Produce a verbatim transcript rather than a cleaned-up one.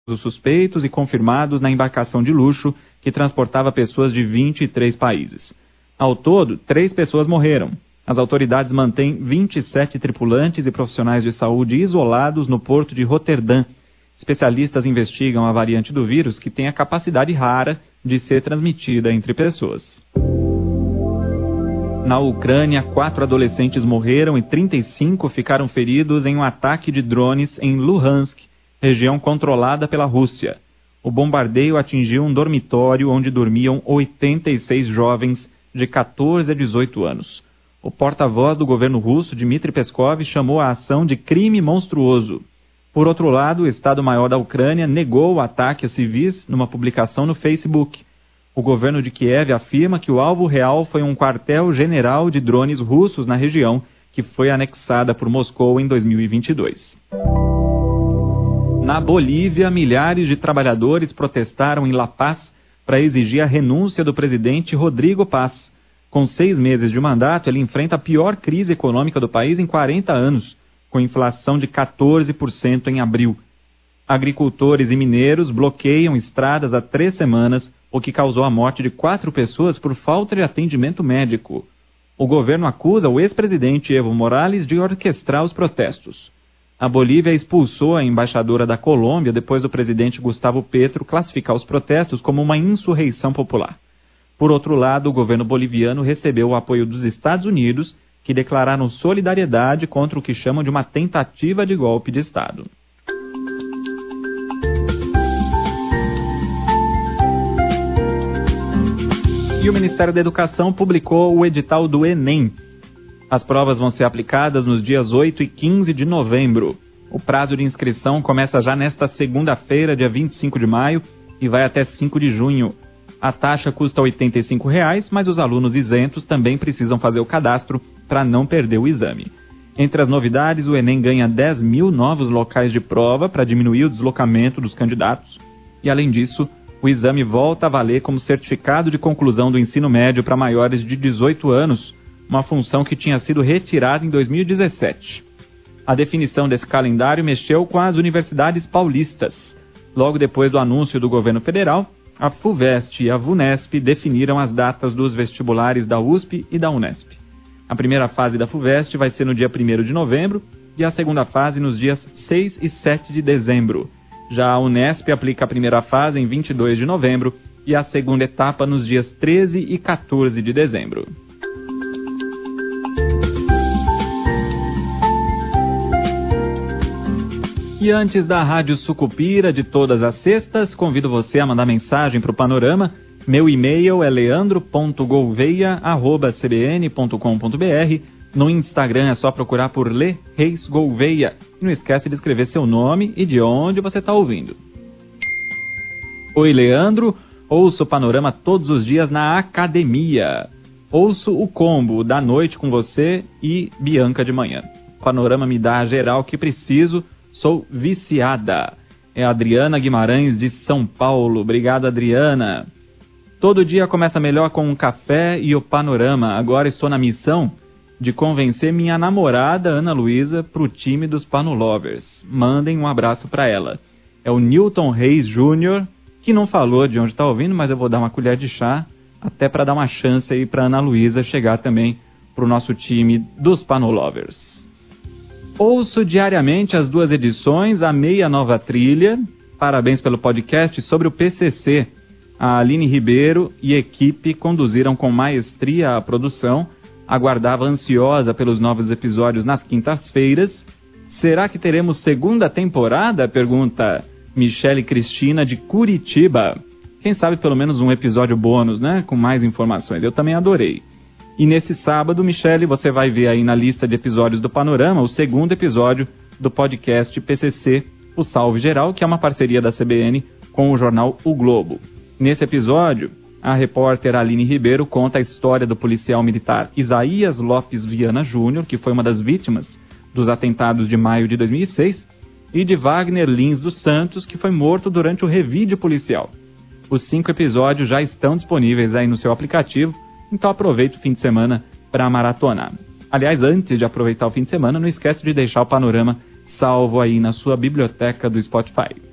Os suspeitos e confirmados na embarcação de luxo que transportava pessoas de vinte e três países. Ao todo, três pessoas morreram. As autoridades mantêm vinte e sete tripulantes e profissionais de saúde isolados no porto de Roterdã. Especialistas investigam a variante do vírus que tem a capacidade rara de ser transmitida entre pessoas. Na Ucrânia, quatro adolescentes morreram e trinta e cinco ficaram feridos em um ataque de drones em Luhansk, região controlada pela Rússia. O bombardeio atingiu um dormitório onde dormiam oitenta e seis jovens de catorze a dezoito anos. O porta-voz do governo russo, Dmitry Peskov, chamou a ação de crime monstruoso. Por outro lado, o Estado-Maior da Ucrânia negou o ataque a civis numa publicação no Facebook. O governo de Kiev afirma que o alvo real foi um quartel-general de drones russos na região, que foi anexada por Moscou em dois mil e vinte e dois. Na Bolívia, milhares de trabalhadores protestaram em La Paz para exigir a renúncia do presidente Rodrigo Paz. Com seis meses de mandato, ele enfrenta a pior crise econômica do país em quarenta anos, com inflação de quatorze por cento em abril. Agricultores e mineiros bloqueiam estradas há três semanas, o que causou a morte de quatro pessoas por falta de atendimento médico. O governo acusa o ex-presidente Evo Morales de orquestrar os protestos. A Bolívia expulsou a embaixadora da Colômbia depois do presidente Gustavo Petro classificar os protestos como uma insurreição popular. Por outro lado, o governo boliviano recebeu o apoio dos Estados Unidos, que declararam solidariedade contra o que chamam de uma tentativa de golpe de Estado. E o Ministério da Educação publicou o edital do Enem. As provas vão ser aplicadas nos dias oito e quinze de novembro. O prazo de inscrição começa já nesta segunda-feira, dia vinte e cinco de maio, e vai até cinco de junho. A taxa custa oitenta e cinco reais, mas os alunos isentos também precisam fazer o cadastro para não perder o exame. Entre as novidades, o Enem ganha dez mil novos locais de prova para diminuir o deslocamento dos candidatos. E, além disso, o exame volta a valer como certificado de conclusão do ensino médio para maiores de dezoito anos, uma função que tinha sido retirada em dois mil e dezessete. A definição desse calendário mexeu com as universidades paulistas. Logo depois do anúncio do governo federal, a FUVEST e a VUNESP definiram as datas dos vestibulares da U S P e da Unesp. A primeira fase da FUVEST vai ser no dia primeiro de novembro e a segunda fase nos dias seis e sete de dezembro. Já a Unesp aplica a primeira fase em vinte e dois de novembro e a segunda etapa nos dias treze e quatorze de dezembro. E antes da Rádio Sucupira de todas as sextas, convido você a mandar mensagem para o Panorama. Meu e-mail é leandro ponto gouveia arroba c b n ponto com ponto b r. No Instagram é só procurar por Le Reis Gouveia. E não esquece de escrever seu nome e de onde você está ouvindo. Oi, Leandro. Ouço o Panorama todos os dias na academia. Ouço o combo da noite com você e Bianca de manhã. O Panorama me dá a geral que preciso. Sou viciada. É a Adriana Guimarães de São Paulo. Obrigado, Adriana. Todo dia começa melhor com um café e o Panorama. Agora estou na missão de convencer minha namorada, Ana Luísa, para o time dos Panolovers. Mandem um abraço para ela. É o Newton Reis Júnior, que não falou de onde está ouvindo, mas eu vou dar uma colher de chá, até para dar uma chance aí para Ana Luísa chegar também para o nosso time dos Panolovers. Ouço diariamente as duas edições, amei a nova trilha. Parabéns pelo podcast sobre o P C C. A Aline Ribeiro e equipe conduziram com maestria a produção. Aguardava ansiosa pelos novos episódios nas quintas-feiras. Será que teremos segunda temporada? Pergunta Michele Cristina de Curitiba. Quem sabe pelo menos um episódio bônus, né? Com mais informações. Eu também adorei. E nesse sábado, Michele, você vai ver aí na lista de episódios do Panorama o segundo episódio do podcast P C C, o Salve Geral, que é uma parceria da C B N com o jornal O Globo. Nesse episódio, a repórter Aline Ribeiro conta a história do policial militar Isaías Lopes Viana Júnior, que foi uma das vítimas dos atentados de maio de dois mil e seis, e de Wagner Lins dos Santos, que foi morto durante o revide policial. Os cinco episódios já estão disponíveis aí no seu aplicativo, então aproveita o fim de semana para maratonar. Aliás, antes de aproveitar o fim de semana, não esquece de deixar o Panorama salvo aí na sua biblioteca do Spotify.